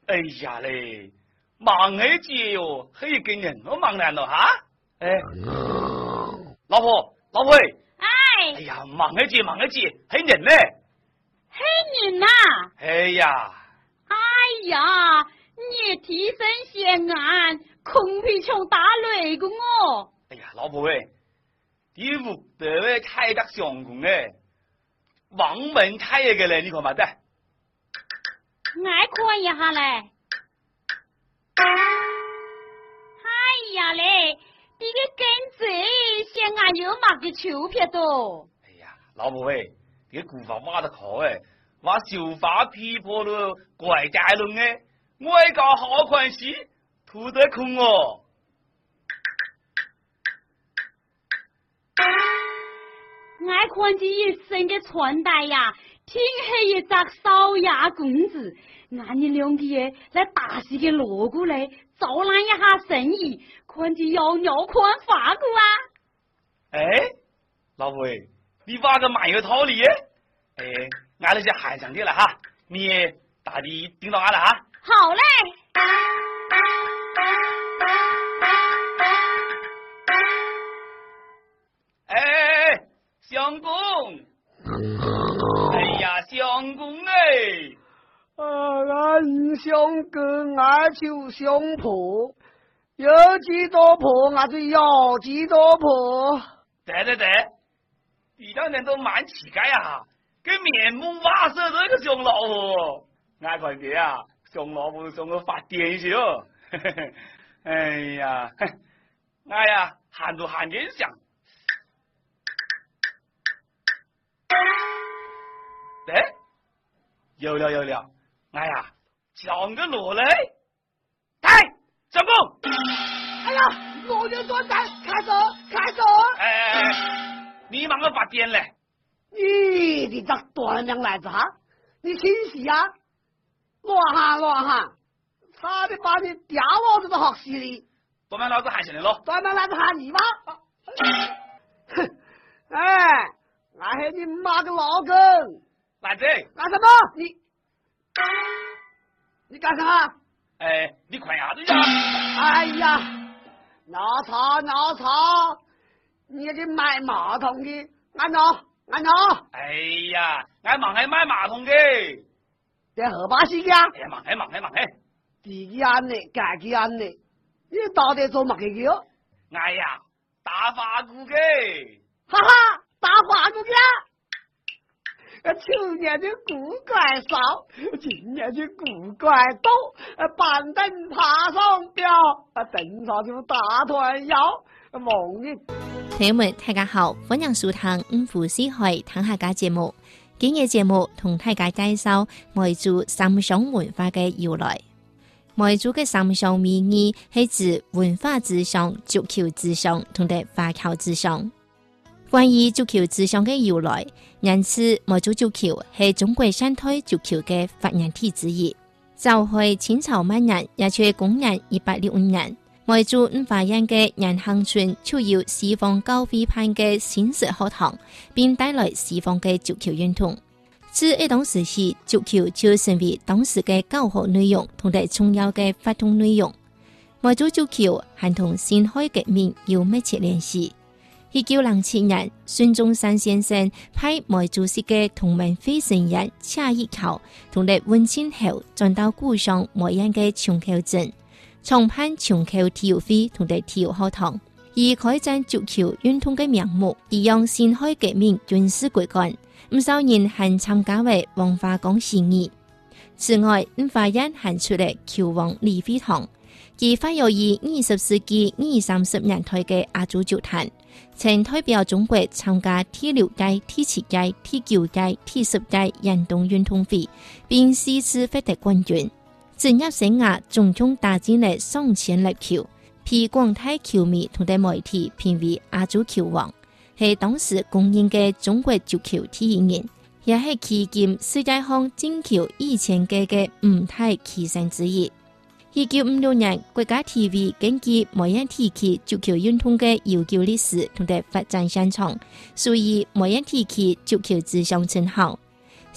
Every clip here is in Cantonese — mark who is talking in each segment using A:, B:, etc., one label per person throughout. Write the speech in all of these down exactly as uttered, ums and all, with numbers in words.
A: 哎呀嘞，忙一节哟，还一个人都忙难了哈！哎，老婆，老婆，
B: 哎，
A: 哎呀，忙一节，忙一节，还人呢？
B: 还人呐？
A: 哎呀，
B: 哎呀，你提神显眼，空皮穷打雷公哦！
A: 哎呀，老婆哎，你屋得位太得相公哎，王门太一个嘞，你看嘛的？
B: 爱看一下嘞。哎呀嘞，这个根子显眼有嘛个球皮多？
A: 哎呀，老婆哎，这个古法挖得好哎，挖绣花皮破了怪大龙哎，我一个好关系，吐得空哦。
B: 爱看这一身的穿戴呀，挺黑一只少爷公子，俺你两个来打起个锣鼓来，招揽一下生意，看这要要宽发过啊！
A: 哎，老婆哎，你挖个蛮有道理哎，哎，俺那些喊上去了哈，你大力盯到俺了哈。
B: 好嘞。
A: 哎，相公，哎呀，相公哎，
C: 啊，俺相公，俺就相婆，有几多婆，俺就要几多婆。
A: 对对对，你两人都蛮乞丐呀，跟面目瓦色的一个熊老婆，俺看给啊，熊老婆熊个发癫些哦，哎呀，哎呀，喊都喊点响。哎，有了有了，哎呀，讲个锣来，来，相公，
C: 哎呀，锣就断弹，开手，开手！
A: 哎哎哎，你忙个发癫嘞？
C: 你的这断粮来着哈？你清洗啊！乱喊乱喊，差点把你掉我这个好死里！
A: 断粮老子喊起来喽！
C: 断粮来着喊你吗？哼！哎，俺喊你妈个老公！
A: 来这
C: 干什么？你你干啥？
A: 哎，你快下子呀！
C: 哎呀，闹吵闹吵！你这卖马桶的，俺闹俺闹！
A: 哎呀，俺忙还买马桶的，
C: 这何巴西呀？
A: 哎呀，忙还忙还忙还！
C: 第几安呢？改几安呢？你到底做乜嘅叫？
A: 哎呀，打发股的！
C: 哈哈，打发股嘅！去年的古怪少，今年的古怪多，板凳爬上吊，登上就大团腰，梦呢。
D: 朋友们，大家好，歡迎收聽五湖四海聽客家節目。今日節目同大家介紹梅州三湘文化嘅由來。梅州嘅三湘名義係指文化之鄉、足球之鄉同埋華僑之鄉。關於足球之鄉嘅由來，因此梅州足球係中國省隊足球嘅發源地之一。早喺清朝末年，也就是公元一八六五年，梅州五華縣嘅仁行村就有西方教會派嘅新式學堂，並帶來西方嘅足球運動。自一當時起，足球就成為當時嘅教學內容同埋重要嘅活動內容。梅州足球還同辛亥革命有密切聯繫。一九零七年，孫中山先生派梅州市嘅同盟會成員夏一橋同埋溫清豪轉到故鄉梅縣嘅松口鎮，創辦松口體育會同埋體育學堂，以開展足球運動嘅名目，以讓辛亥革命軍事骨幹，唔少人還參加為文化講事義。此外，五華縣還出嚟球王李飛堂，佢發有以二十世紀二三十年代嘅亞洲足壇。曾代表中國參加第六屆、第七屆、第九屆、第十屆人動運動會，並四次獲得冠軍。職業生涯總共打進了上千粒球，被廣大球迷同埋媒體評為亞洲球王，係當時公認嘅中國足球第一人，也係迄今世界上進球一千個嘅五大奇神之一。一九五六年，國家體育根據梅縣地區足球運動嘅悠久歷史同埋發展現狀，所以梅縣地區足球之鄉稱號。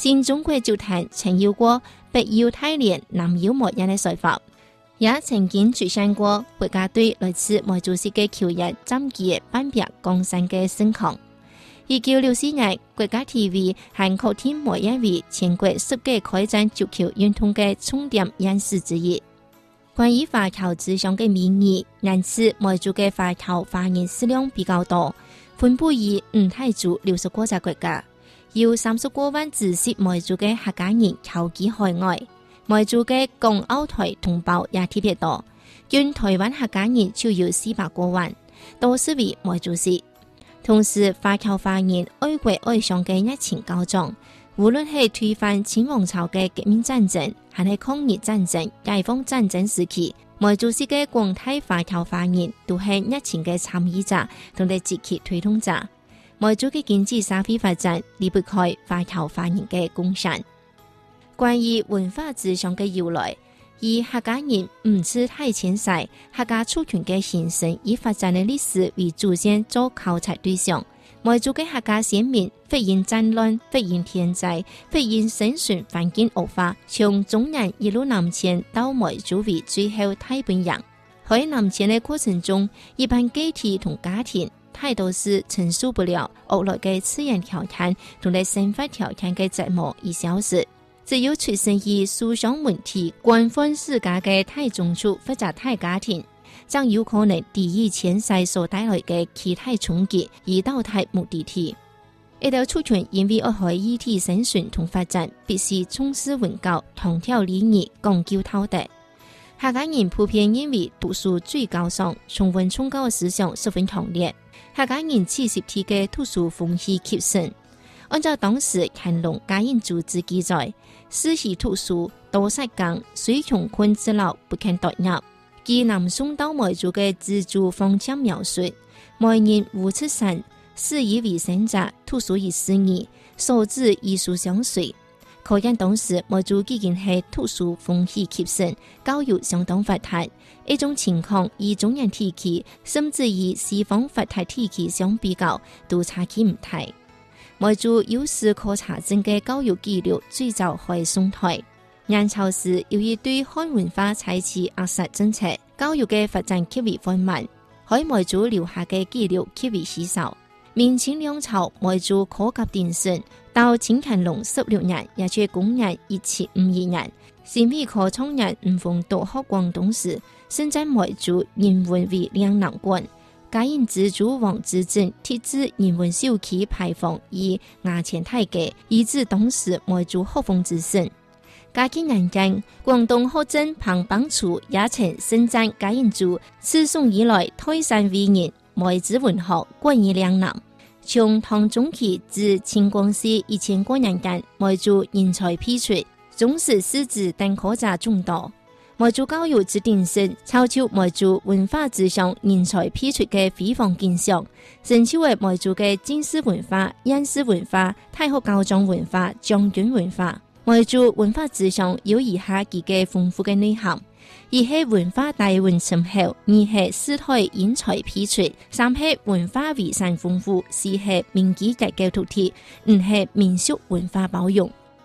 D: 新中國就談曾有過北邀太連、南邀莫人的說法，也曾經出現過國家對來自毛主席嘅朝日瞻記嘅頒別江山嘅盛況。一九六四年，國家 T V 還確定莫一為全國十屆開展足球運動嘅重點演示之一。關於華僑志向嘅民意，因此毛主嘅華僑華人數量比較多，分布於五大洲六十個國家，有三十多萬支持毛主嘅客家人僑居海外。毛主嘅港澳台同胞也特別多，僅台灣客家人就有四百多萬，都是為毛主席。同時，華僑華人愛國愛鄉嘅熱情高漲，無論係推翻清王朝嘅革命戰爭，還係抗日戰爭、解放戰爭時期，毛主席嘅廣大華僑華人都係熱情嘅參與者同埋積極推動者。毛主嘅經濟社會發展離不開華僑華人嘅貢獻。關於文化志向嘅由來，以客家人五次大遷徙、客家族群嘅形成以發展嘅歷史為主線做考察對象。毛主嘅客家先民非因戰亂、非因天災、非因生存環境惡化，從中原一路南遷到毛主為最後大本營。喺南遷嘅過程中，一般個體同家庭太多是承受不了惡劣嘅自然條件同埋生活條件嘅折磨而消失。只有出生於思想問題廣泛世界嘅大眾族或者大家庭，將有可能抵禦遷徙所帶來嘅其他衝擊而到達目的地。一條族群因為要可以體生存同發展，必須重視文教、同條禮儀、講究道德。客家人普遍認為讀書最高尚，崇文崇高嘅思想十分強烈。客家人七十天嘅讀書風氣極盛。按照當時乾隆家印組織記載，世襲讀書多識講，雖窮困之勞不肯獨入。據南宋到毛主嘅自主方針描述，每年五出生，四以為生者，讀書以事義，所至藝術相隨。可見當時毛主已經係讀書風氣極盛，教育相當發達。一種情況與中原體系，甚至與西方發達體系相比較，都差距唔大。毛主有史可查證嘅教育記錄最早係宋代。元朝時由於對漢文化採取壓實政策，教育嘅發展極為緩慢，喺毛主留下嘅記錄極為稀少。明清兩朝毛主科級典勝，到清乾隆十六年，也就是公元一七五二年，新美科創人吳鳳到學廣東時，盛讚毛主人文為兩難關。家印自主王之政thiết置人文秀氣牌坊以衙前太極，以致當時毛主學風之盛。嘉慶年間，廣東學政彭邦初也曾盛讚家印祖自宋以來推山為人，毛子文學冠以兩難。從唐中期至清光緒一千多年間，毛主人才輩出，宗室師子等學者眾多。毛主教育之典勝，超超毛主文化志向人才輩出嘅輝煌景象，甚至為毛主嘅經史文化、應試文化、太學教莊文化、將軍文化。毛主文化志向有以下幾個豐富嘅內涵：一係文化大運深厚，二係時代人才輩出，三係文化遺產豐富，四係民主結構獨特，五係民俗文化保育。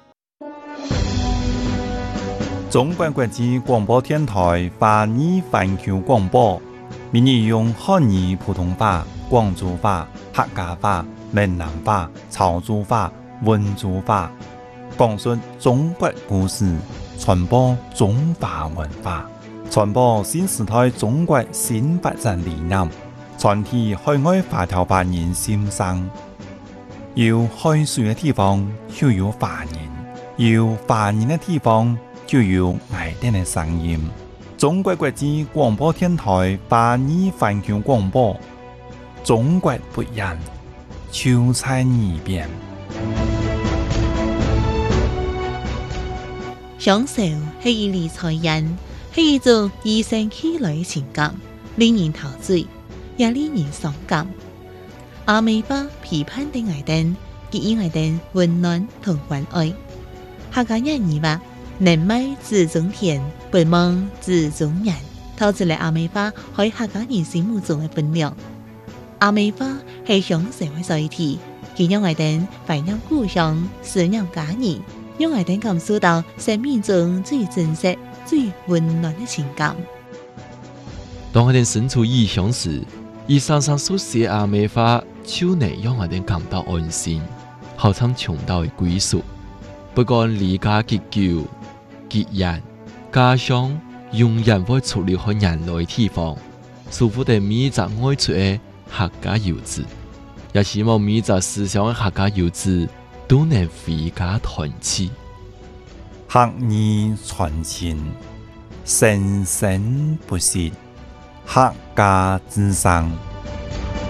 E: 中國國際廣播電台華語環球廣播，每日用漢語普通話、廣州話、客家話、閩南話、潮州話、溫州話，講述中國故事，傳播中華文化，傳播新時代中國新發展理念，傳遞海外華僑華人心聲。有海水嘅地方就有華人，有華人嘅地方就有愛哋嘅聲音。中國國際廣播電台華語環球廣播，中國不一樣，就在耳邊。
F: 享受係一理財人，係一種與生俱來嘅情感，令人陶醉，也令人傷感。阿美巴批判的愛哋，給予愛哋溫暖同關愛。客家人語話：能買自種田，不忘自種人。透出嚟阿美巴喺客家人心目中嘅分量。阿美巴係享受嘅載體， 佢讓我哋懷念故鄉，思念家人，讓我哋感受到生命中最真實、最溫暖的情感。
G: 當我哋身處異鄉時，伊常常所寫阿美話，就能讓我哋感到安心，好像尋到嘅歸屬。不管離家結久、結緣，家鄉永遠會出離開人類地方，守護着每一隻愛出嘅客家遊子，也希望每一隻思鄉嘅客家遊子都能回家團聚。
E: 客語傳情，生生不息，客家之聲。